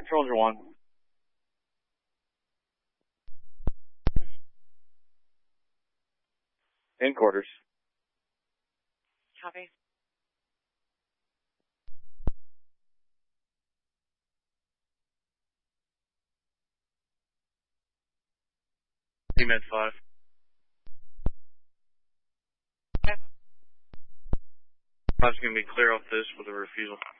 Soldier 1. In quarters. Copy. Med 5. Okay. I was going to be clear off this with a refusal.